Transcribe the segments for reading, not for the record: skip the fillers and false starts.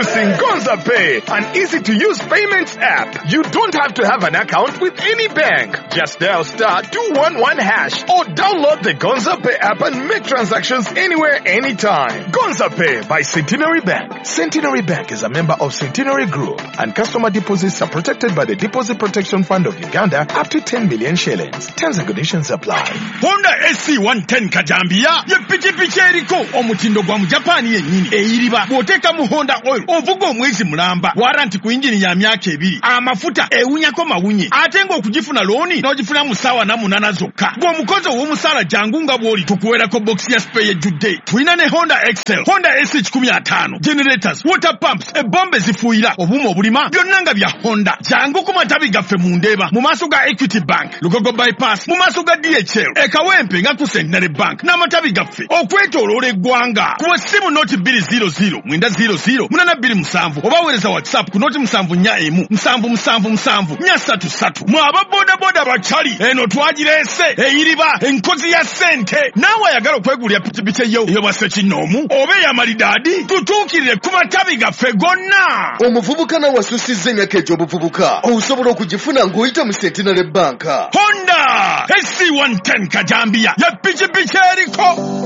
Introducing Gonza Pay, an easy-to-use payments app. You don't have to have an account with any bank. Just dial *211# or download the Gonza Pay app and make transactions anywhere, anytime. Gonza Pay by Centenary Bank. Centenary Bank is a member of Centenary Group, and customer deposits are protected by the Deposit Protection Fund of Uganda up to 10 million shillings. Terms and conditions apply. Honda SC110 Kajambia ye pichipichi eriko omutindo gwa mu Japan yennyini eyiriba bw'oteeka mu Honda oil ovuga omwezi mulamba waranti ku injini ya myaka 2 amafuta ewunyako mawunye ate ng'okugifuna looni n'ogifuna mu ssaawa na 8 zokka ng'omukozi ow'omusaala jangu nga bw'oli tukuweerako box ya spare ejjudde. Tulina ne Honda Excel, Honda SH15, generators, water pumps, ebbomba ezifuuyira, obuuma obulima byonna nga bya Honda. Jangu ku matabi gaffe mu Ndeeba mu maaso ga Equity Bank, Lugogo bypass mu maaso ga DHL, Ekawempe nga ku Centenary Bank n'amatabi gaffe okwetooloola eggwanga. Ku ssimu nooti 200 900 827 oba weereza WhatsApp ku nooti 741 777 433. Mu aba bodaboda bakyali eno twagireese eyiriba enkozi ya ssente. Naawe ayagala okwegulira pikipiki eyo bwa Ssekinnoomu oba ey'amalidaadi tutuukirire ku matabi gaffe gonna. Omuvubuka nawe wasuusizza emyaka egy'obuvubuka osobola okugifuna ng'oyita mu Centenary Bank. Honda SC110 Kajambia ya pikipiki eriko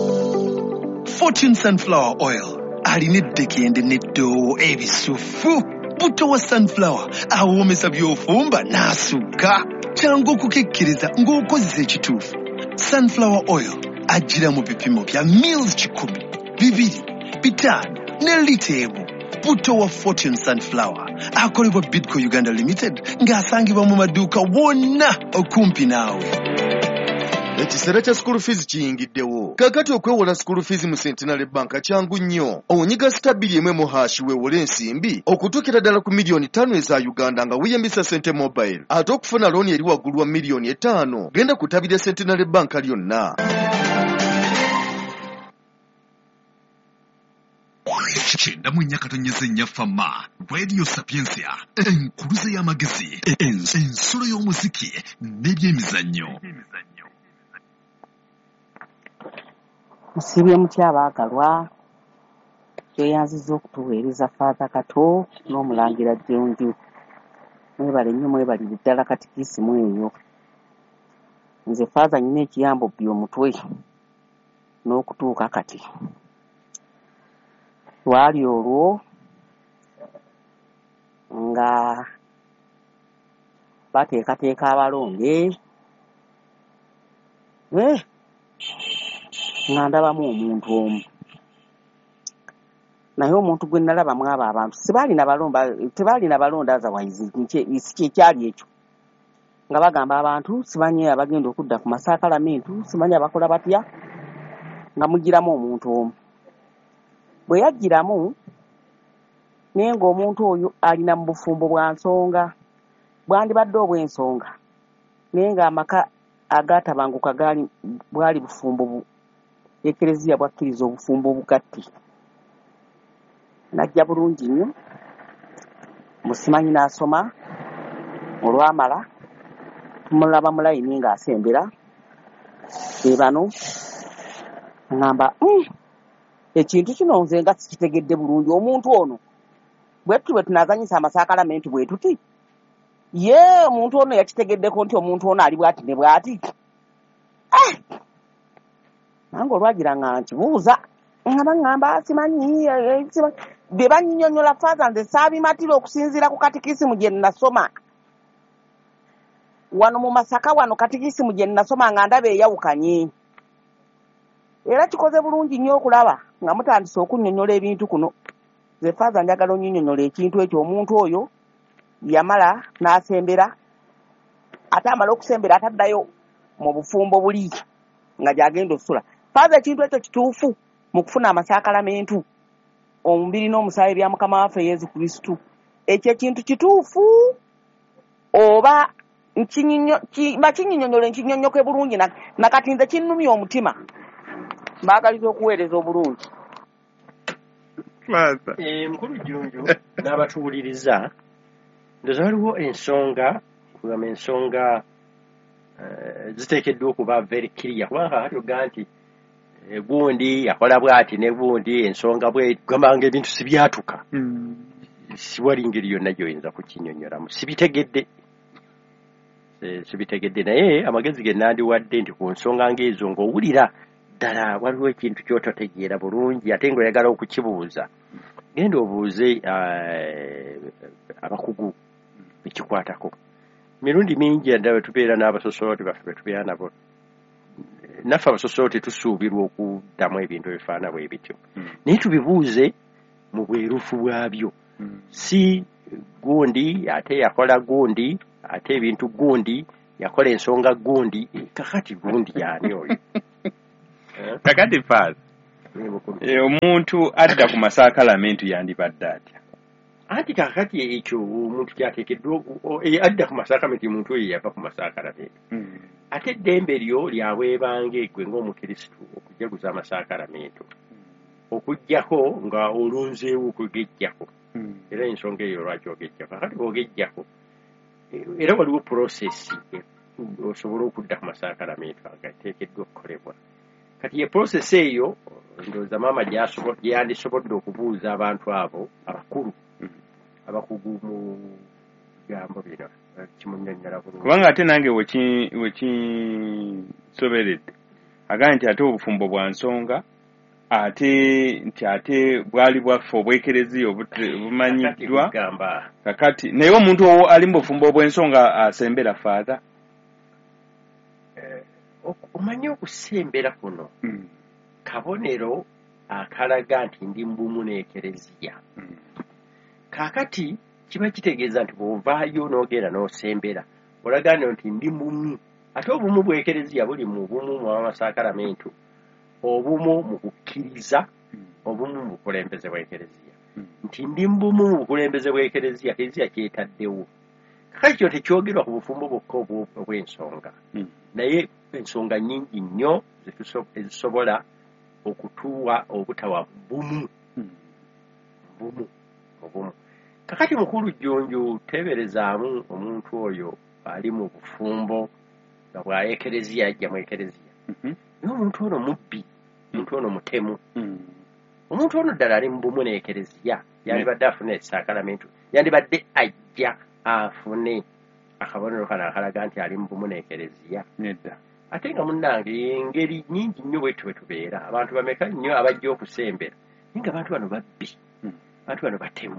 Fortune Sunflower Oil. Alina eddekende n'eddoowo ebisufu. Butto wa sunflower awoomesa by'ofumba n'asukka. Kyangu okukekkiriza ng'okozesa ekituufu. Sunflower Oil ajjira mu bipimo bya mils 10, 2, 5 ne lita emu. Butto wa Fortune Sunflower akolebwa Bidco Uganda Limited ng'asangibwa mu maduuka wonna okumpi naawe. Ekiseera kya school fees kiyingiddewo. Kakati okwewola school fees mu Centenary Bank kyangu nnyo. Onyiga *1 weewole ensimbi okutuukira ddala ku miliyoni 5 eza Uganda nga weeyambisa Sente Mobile. Ate okufuna looni eri waggulu wa miliyoni 5 genda ku ttabi lya Centenary Bank lyonna. Chenda mu Nyakatonyeze Nyafama, Radio Sapiensia, enkuluze y'amagezi, ensolo y'omuziki n'ebyemizannyo. Musibye mutya abaagalwa kyeyanziza okutuweereza Father Kato n'omulangira Jjonju. Mwebale nnyo mwebalire ddala katikisimu eyo. Nze Father nyina ekiyambo bbi omutwe n'okutuuka kati. Lwali olwo nga bateekateeka abalonde nga ndabamu omuntu omu. Naye omuntu gwe nalabamu abo abantu tebaalina balonda otherwise kyekyali ekyo. Nga bagamba abantu simanyi abagenda okudda ku masaakalamentu simanyi abakola batya nga mugiramu omuntu omu. Bwe yagiramu naye ng'omuntu oyo alina mu bufumbo bwa nsonga bwandibadde obw'ensonga naye ng'amaka agaatabanguka bwali bufumbo Ekereziya bwakkiriza obufumbo obugatti. Najja bulungi nnyo musimanyi n'asoma olwamala tumulaba mu layini ng'asembera bano ngamba ekintu kino nze nga sikitegedde bulungi. Omuntu ono bwe tunaazanyisa amasaakalamenti bwe tuti omuntu ono yakitegeddeko nti omuntu ono ali bw'ati ne bw'ati. Nange olwagira nga nkibuuza ngamba simanyi bye banyinyonnyola Father nze saabimatira okusinziira ku katikisimu gye nasoma wano mu Masaka wano. Katikisimu gye nasoma nga ndaba eyawukanye era kikoze bulungi nnyo okulaba nga mutandise okunnyonnyola ebintu kuno. Nze Father njagala onnyinyonnyola ekintu ekyo. Omuntu oyo yamala n'asembera ate amala okusembera ataddayo mu bufumbo buli nga gy'agenda okusula. Father ekintu ekyo kituufu mu kufuna amasaakalamenti omubiri n'omusaayi bya Mukama waffe Yesu Kristo. Ekyo ekintu kituufu oba bakinnyonnyola nkinnyonnyoke bulungi nakati nze kinnumya omutima. Mbaagaliza okuweereza obulungi. Mukulu Jjonju n'abatuwuliriza ndowooza waliwo ensonga ziteekeddwa okuba very clear kubanga kati ogaa nti gundi yakola bwati ne gundi ensonga bwe gamanga ebintu sibyatuka siwali ngeri yonna gyoyinza kukinyonnyolamu sibitegedde naye amagezi ge nandiwadde nti ku nsonga ng'ezo ng'owulira ddala waliwo ekintu ky'ototegeera bulungi ate ng'oyagala okukibuuza genda obuuze abakugu ekikwatako mirundi mingi bwe tubeera n'abasosoloti baffe bwe tubeera nabo naffe abasosoloti tusuubirwa okuddamu ebintu ebifaana bwe bityo naye tubibuuze mu bwerufu bwabyo si gundi ate yakola gundi ate ebintu gundi yakola ensonga gundi kakati gundi yani oyo kakati faaza omuntu adda ku masaakalamentu yandibadde atya anti kakati ekyo omuntu kyateekeddwa adda ku masaakalamentu omuntu oyo yava ku masaakalamentu ate eddembe lyo lyabwebange gwe ng'omukristu okujaguza amasaakalamentu okuggyako nga olunzeewo okugejjako era ensonga eyo lwaki ogejjako kakati bw'ogejjako era waliwo process osobola okudda ku masaakalamentu agateekeddwa okukolebwa kati ye process eyo ndowooza maama gyeyandisobodde okubuuza abantu abo abakulu abakugu mu bigambo bino kimunnyonnyola bulungi kubanga ate nange wekinsoberedde agamba nti ate obufumbo bwa nsonga ate bwali bwaffe obwekereziya obumanyiddwa kakati naye omuntu ali mu bufumbo bw'ensonga asembera faatha omanyi okusembera kuno kabonero akalaga nti ndi mbumu n'ekereziya kakati kiba kitegeeza nti bw'ovaayo n'ogenda n'osembera olagane nti ndi mbumu ate obumu bw'ekereziya buli mu bumu mu amasaakalamentu obumu mu kukkiriza obumu mu bukulembeze bw'ekereziya nti ndi mbumu mu bukulembeze bw'ekereziya kereziya kyetaddewo kakati kyo tekyogerwa ku bufumbo bwokka obw'ensonga naye ensonga nnyingi nnyo ezisobola okutuwa obutawa bumu kakati mukulu Jjunju teeberezaamu omuntu oyo ali mu bufumbo nga bwayekereziya ajja mu ekereziya naye omuntu ono mubbi omuntu ono mutemu omuntu ono ddala ali mu bumu n'ekereziya yandibadde afune esaakalamentu yandibadde ajja afune akabonero kano akalaga nti ali mu bumu n'ekereziya nedda ate nga munnange engeri nnyingi nnyo bwe tubeera abantu bameka nnyo abajja okusembera naye nga abantu bano babbi abantu bano batemu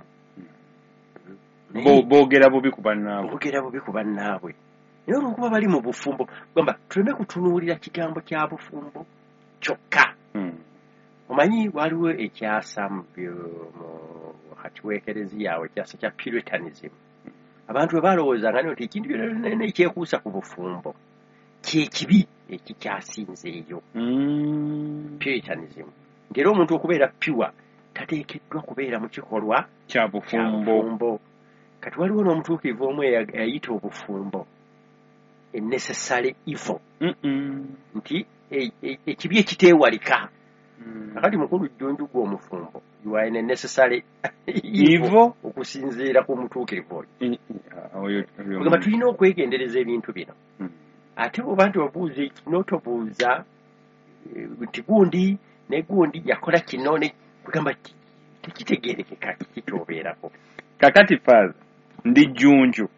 boogera bubi ku bannaabwe naye olwokuba bali mu bufumbo gamba tuleme kutunuulira kigambo kya bufumbo kyokka omanyi waliwo ekyasa wakati w'ekereziya yawe ekyasa kya puritanism abantu bwe balowoozanga nti ekintu byonna ekyekuusa ku bufumbo kyekibi ekikyasinzeeyo puritanism ngera omuntu okubeera pure tateekeddwa kubeera mu kikolwa kya bufumbo kati waliwo n'omutuukirivu omu eyayita obufumbo necessary evil nti ekibi ekiteewalika akati mukulu Jjunju gwe omufumbo you are in a necessary evil okusinziira ku mutuukirivu oyo gamba tulina okwegendereza ebintu bino ate bw'oba nti obuuza kino tobuuza nti gundi ne gundi yakola kino kugamba tekitegeerekeka kiki kyobeerako kakati faaza ndi Jjunju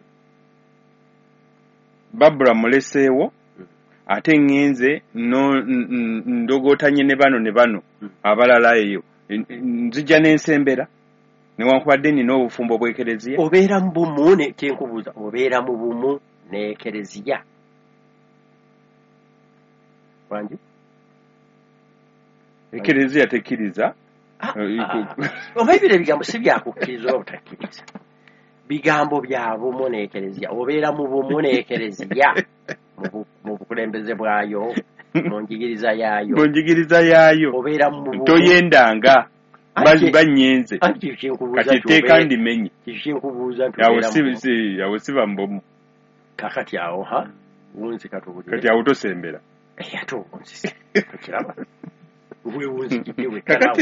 Babula muleseewo ate ngenze ndogootanye ne bano abalala eyo nzija n'ensembera newankubadde nina obufumbo bw'ekereziya obeera mu bumu kyenkubuuza obeera mu bumu n'ekereziya wangi ekereziya tekkiriza oba ebiro ebigambo si byakukkiriza oba butakkiriza bigambo bya bumu n'ekereziya obeera mu bumu n'ekereziya mu bukulembeze bwayo mu njigiriza yaayo obeera mu bumu toyendanga banyenze kati etteeka ndimenye kyenkubuuza awo siba mbomu kakati awo wunzi kati awo tosembera ate owunzi tokiraba wewunzikiddewe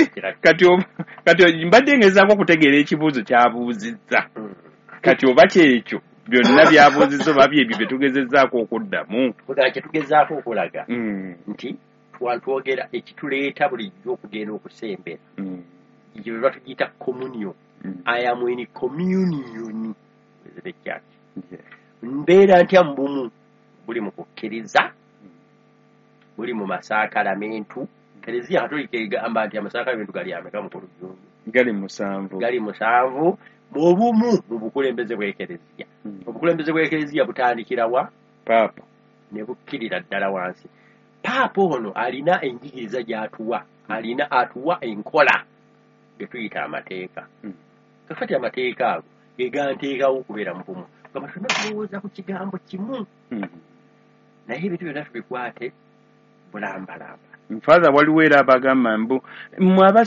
kati mbadde ngezaako okutegeera ekibuuzo kyabuuzizza kati oba kyekyo byonna byabuuzizza oba byebyo bye tugezezzaako okuddamu kye tugezaako okulaga nti twogera ekituleeta bulijjo okugenda okusembera ekyo bye batugiyita communion. I am in communion with the church. Mbeera ntya mu bumu buli mu kukkiriza buli mu masaakalamentu. Eklezia Katolika egamba nti amasaakalamentu gali ameka mu kulujjungu? Gali 7. Mu bumu mu bukulembeze bw'eklezia. Obukulembeze bw'eklezia butandikira wa? Paapa. Ne bukkirira ddala wansi. Paapa ono alina enjigiriza gy'atuwa, atuwa enkola ge tuyita amateeka. Kakati amateeka ago ge ganteekawo okubeera mu bumu. Gamba tuna tulowooza ku kigambo kimu. Naye ebintu byonna tubikwate bulambalamba. Father waliwo era abagamba mbu